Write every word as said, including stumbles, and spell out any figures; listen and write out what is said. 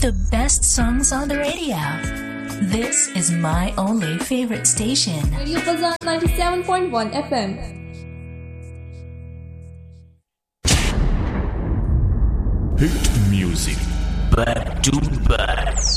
The best songs on the radio. This is my only favorite station. Radio Bazaar ninety-seven point one F M. Hit music back to back.